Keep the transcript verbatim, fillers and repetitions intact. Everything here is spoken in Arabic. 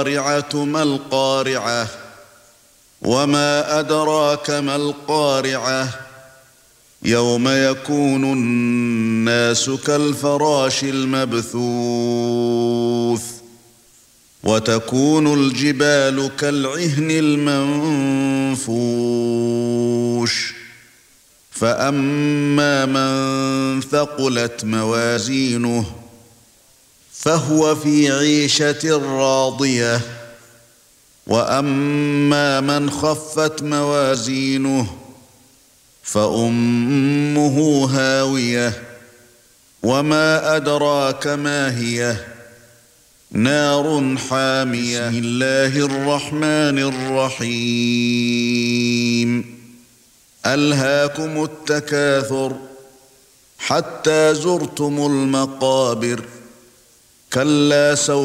القارعة ما القارعة وما أدراك ما القارعة يوم يكون الناس كالفراش المبثوث وتكون الجبال كالعهن المنفوش فأما من ثقلت موازينه فهو في عيشة راضية وأما من خفت موازينه فأمه هاوية وما أدراك ما هي نار حامية. بسم الله الرحمن الرحيم ألهاكم التكاثر حتى زرتم المقابر كلا سوف